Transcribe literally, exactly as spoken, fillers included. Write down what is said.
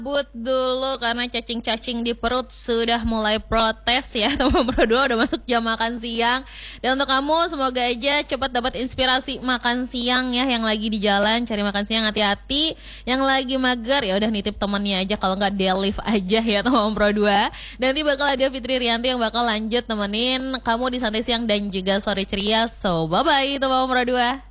But dulu karena cacing-cacing di perut sudah mulai protes ya. Teman berdua udah masuk jam makan siang. Dan untuk kamu semoga aja cepat dapat inspirasi makan siang ya, yang lagi di jalan cari makan siang hati-hati. Yang lagi mager ya udah nitip temannya aja, kalau nggak delive aja ya teman berdua. Nanti bakal ada Fitri Rianti yang bakal lanjut temenin kamu di santai siang dan juga sore ceria. So bye bye teman berdua.